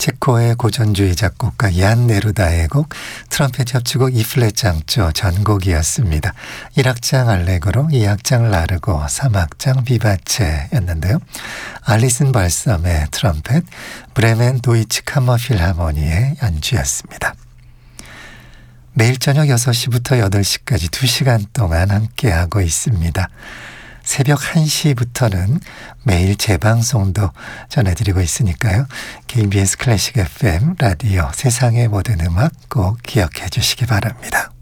체코의 고전주의 작곡가 얀 네루다의 곡 트럼펫 협주곡 E플랫 장조 전곡이었습니다. 1악장 알레그로, 2악장 라르고, 3악장 비바체였는데요. 알리슨 발섬의 트럼펫, 브레멘 도이치 카머 필하모니의 연주였습니다. 매일 저녁 6시부터 8시까지 2시간 동안 함께하고 있습니다. 새벽 1시부터는 매일 재방송도 전해드리고 있으니까요. KBS 클래식 FM 라디오 세상의 모든 음악 꼭 기억해 주시기 바랍니다.